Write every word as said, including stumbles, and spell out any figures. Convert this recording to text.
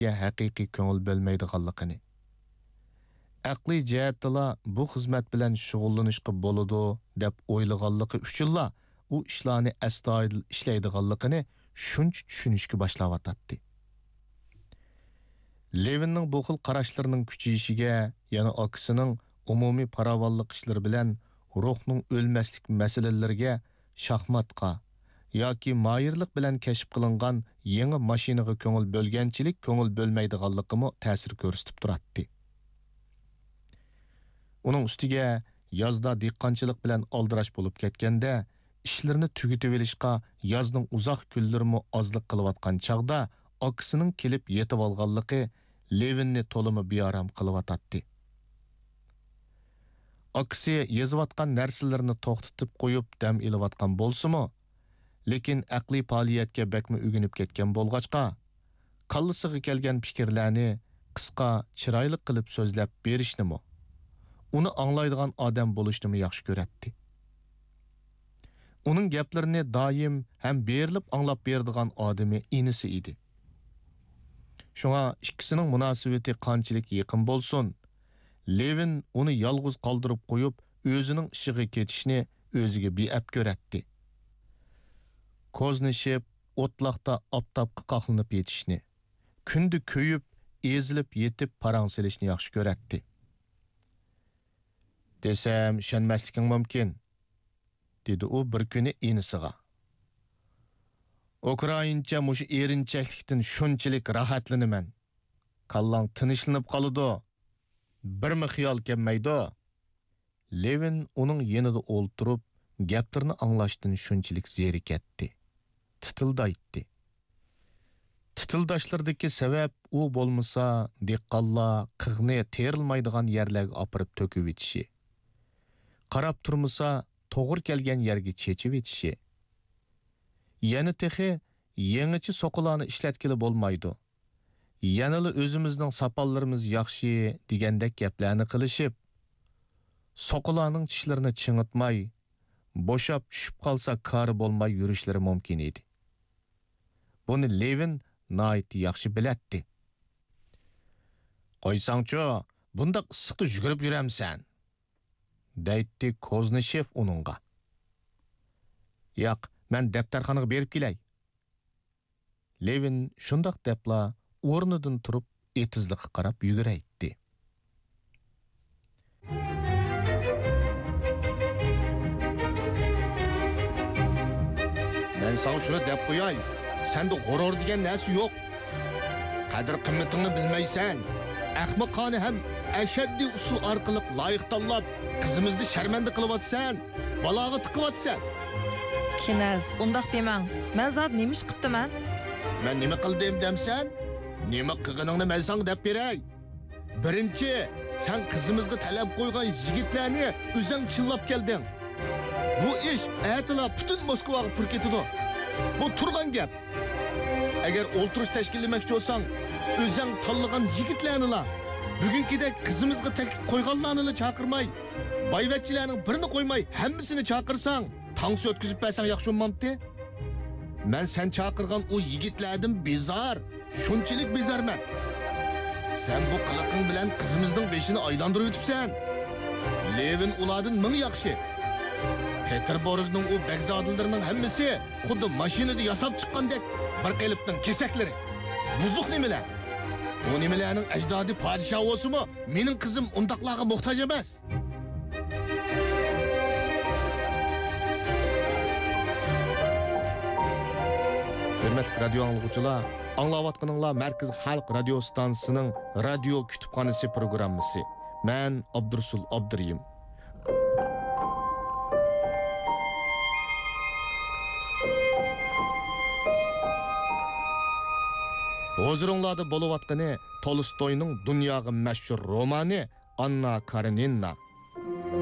haqiqiy ko'ngil bo'lmaydiganligini. Aqliy jihatdala bu xizmat bilan shug'ullanishga bo'ladi deb o'ylaganligi uchunla u ishlarni astoydil ishlaydiganligini shuncha tushunishga boshlayotdi. Levinning bu xil qarashlarining kuchayishiga, yana akisining umumiy farovonlik ishlari bilan ruhning o'lmaslik masalalariga, shaxmatga yoki moyirlik bilan kashf qilingan yangi mashinaga ko'ngil bo'lganchilik ko'ngil bo'lmaydiganligimi ta'sir ko'rsatib turadi. Uning ustiga yozda dehqonchilik bilan aldirash bo'lib ketganda, ishlarni tugatib olishga yozning uzoq kunlarimi ozlik qilayotgan chaqda akisining kelib yetib olganligi Levinni to'limi bearam qilayotdi. Akisi yozayotgan narsalarni to'xtatib qo'yib dam olayotgan bo'lsa-mu, lekin aqliy faoliyatga bakmi o'ginib ketgan bo'lg'achqa, qallasiga kelgan fikrlarni qisqa, chiroyli qilib so'zlab berishnimi, uni anglaydigan odam bo'lishni yaxshi ko'radi. Uning gaplarini doim ham berilib anglab beradigan odami inisi edi. Shunga ikkisining munosabati qanchalik yaqin bo'lsin, Levin uni yolg'iz qoldirib qo'yib, o'zining ishiga ketishni o'ziga beab ko'radi. Ko'znishib, o'tloqda oftobga qoqlinib yetishni, kundi ko'yib, ezilib yetib parang silishni yaxshi ko'radi. Desam, ishonmasliking mumkin, dedi u bir kuni inisiga. Ukraincha mushu erinchaklikdan shunchalik rohatlanaman. Kallang tinchlanib qoladi. Birmi xiyol kelmaydi? Levin uning yanida o'ltirib, gaplarni anglashdan shunchalik zerikatdi. Titildaydi. Titildashlardagi sabab u bo'lmasa, dehqonlar qig'ni terilmaydigan yerlarga opirib to'kib etishi. Qarab turmasa, to'g'ri kelgan yerga chechib etishi. Yana texi yangichi soqolarni ishlatkili bo'lmaydi. Yanılı o'zimizning sapallarimiz yaxshi degandek gaplarni qilishib, soqolarning tishlarini chingitmay, bo'shab tushib qolsa kari bo'lmay yurishlari mumkin edi. Buni Levin nihoyat yaxshi biladi. Qo'ysangchi, bunda issiqda yugurib yuramsan, deydi Koznishev uningga. Yo'q, men daftarxonaga berib kelay. Levin shundoq debla o'rnidan turib etizlikqa qarab yuguraydi. Men sana shuni deb qo'yay, senda g'urur degan narsa yo'q. Qadr qimmatingni bilmaysan. Ahmoqona ham ashaddiy usul orqali loyiq tanlab, qizimizni sharmanda qilyapsan, baloga tiqyapsan. Kinaz, undaq demang. Men zot nima ish qilibman? Men nima qildim demsan? Nima qilganingni men senga deb beray. Birinchi, sen qizimizga talab qo'ygan yigitlarni o'zing chillab kelding. Bu ish aytila butun Moskvaga pur ketadi. Bu turgan gap. Agar o'ltirish tashkillamoqchi bo'lsang, o'zing tanlagan yigitlarni bugünkidek qizimizga taklif qo'yganlarni chaqirmay, boyvachchilarning birini qo'ymay, hammasini chaqirsang, tansi o'tkazib bersang yaxshi bo'lmamdi? Men sen chaqirgan o yigitlardan bezar, shunchalik bezarman. Sen bu qiliqing bilan qizimizning beshini aylantirib o'tibsan. Levin ulardan ming yaxshi. Peterburgning o begzodilarining hammasi xuddi mashinada yasab chiqqandek bir qilibning kesaklari. Buzuq nimalar? O nimalarning ajdodi podshoh bo'lsa-mu, mening qizim undaqlarga muhtoj emas. Hürmetli radyo anlıqçılar, anlavatqınınlar Merkez Halk Radyo Stansının Radyo Kütüphanesi programısı. Ben Abdursul Abduriyim. Huzurunlarda boluvatqını Tolstoy'nun dünyağı meşhur romanı Anna Karenina.